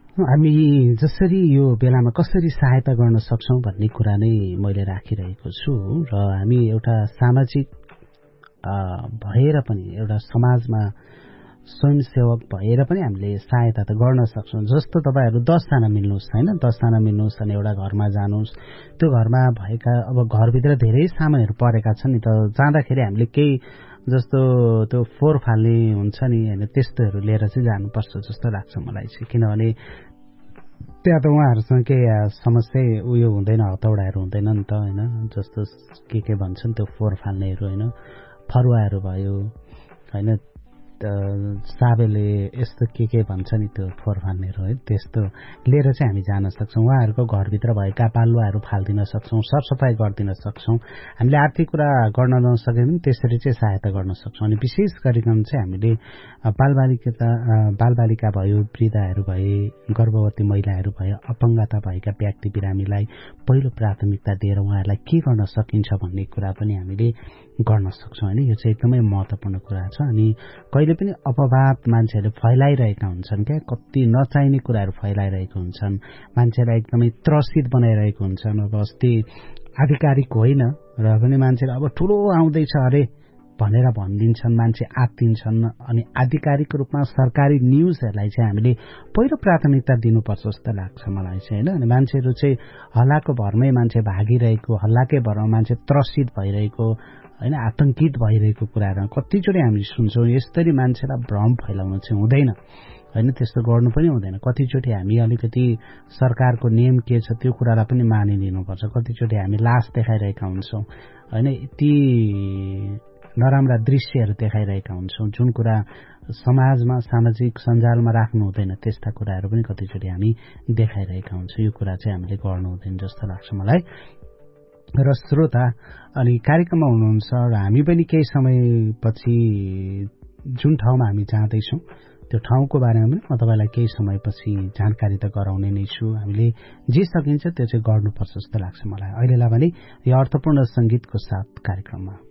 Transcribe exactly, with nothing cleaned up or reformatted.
हामी जसरी यो बेलामा कसरी सहायता गर्न सक्छौं भन्ने कुरा नै मैले राखिरहेको छु र हामी एउटा सामाजिक भएर पनि एउटा समाजमा स्वयंसेवक भएर पनि हामीले सहायता त गर्न सक्छौं। जस्तो तपाईहरु दस जना मिल्नुस् हैन, दस जना मिल्नुस् अनि एउटा घरमा जानुस्, त्यो घरमा भएका अब घरभित्र धेरै सामानहरु परेका छन् नि त, जाँदाखेरि हामीले केही जस्तो त्यो फोहोर फाल्ने हुन्छ नि हैन, त्यस्तोहरु लिएर चाहिँ जानुपर्छ जस्तो लाग्छ मलाई चाहिँ। किनभने त्यहाँ त उहाँहरुसँग के समस्या उयो हुँदैन, हतौडाहरु हुँदैन नि त हैन, जस्तो के के भन्छन् त्यो फोहोर फाल्नेहरु हैन, फरुवाहरु भयो हैन, साबेले यस्तो के के भन्छ नि त्यो फोहोर फाल्नेहरु है, त्यस्तो लिएर चाहिँ हामी जान सक्छौं। उहाँहरुको घरभित्र भएका पालुवाहरु फाल्दिन सक्छौं, सरसफाई गर्दिन सक्छौं। हामीले आर्थिक कुरा गर्न नसके पनि त्यसरी चाहिँ सहायता गर्न सक्छौं। अनि विशेष गरिकन चाहिँ हामीले बालबालिका बालबालिका भयो, वृद्धहरू भए, गर्भवती महिलाहरू भए, अपंगता भएका व्यक्ति बिरामीलाई पहिलो प्राथमिकता दिएर उहाँहरूलाई के गर्न सकिन्छ भन्ने कुरा पनि हामीले गर्न सक्छौं हैन। यो चाहिँ एकदमै महत्त्वपूर्ण कुरा छ। अनि कहिले पनि अपवाद मान्छेहरूले फैलाइरहेका हुन्छन् क्या, कति नचाहिने कुराहरू फैलाइरहेको हुन्छन्, मान्छेलाई एकदमै त्रसित बनाइरहेको हुन्छन्। अब अस्ति आधिकारिक होइन र पनि मान्छेले अब ठुलो आउँदैछ अरे भनेर भनिदिन्छन्, मान्छे आत्तिन्छन्। अनि आधिकारिक रूपमा सरकारी न्यूजहरूलाई चाहिँ हामीले पहिलो प्राथमिकता दिनुपर्छ जस्तो लाग्छ मलाई चाहिँ हैन। अनि मान्छेहरू चाहिँ हल्लाको भरमै मान्छे भागिरहेको, हल्लाकै भरमा मान्छे त्रसित भइरहेको हैन, आतंकित भइरहेको कुराहरू कतिचोटि हामी सुन्छौं। यसरी मान्छेलाई भ्रम फैलाउनु चाहिँ हुँदैन हैन, त्यस्तो गर्नु पनि हुँदैन। कतिचोटि हामी अलिकति सरकारको नियम के छ त्यो कुरालाई पनि मानिदिनुपर्छ। कतिचोटि हामी लास देखाइरहेका हुन्छौं हैन, यति नराम्रा दृश्यहरू देखाइरहेका हुन्छौं जुन कुरा समाजमा सामाजिक सञ्जालमा राख्नु हुँदैन, त्यस्ता कुराहरू पनि कतिचोटि हामी देखाइरहेका हुन्छौं। यो कुरा चाहिँ हामीले गर्नु हुँदैन जस्तो लाग्छ मलाई। र श्रोता, अनि कार्यक्रममा हुनुहुन्छ र हामी पनि केही समयपछि जुन ठाउँमा हामी जाँदैछौँ त्यो ठाउँको बारेमा पनि म तपाईँलाई केही समयपछि जानकारी त गराउने नै छु। हामीले जे सकिन्छ त्यो चाहिँ गर्नुपर्छ जस्तो लाग्छ मलाई। अहिलेलाई भने यो अर्थपूर्ण संगीतको साथ कार्यक्रममा